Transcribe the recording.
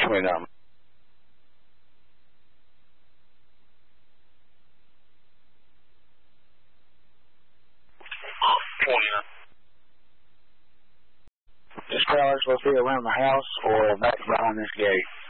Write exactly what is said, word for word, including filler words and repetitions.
twenty-nine. twenty-nine. This trailer supposed to be around the house or back behind this gate?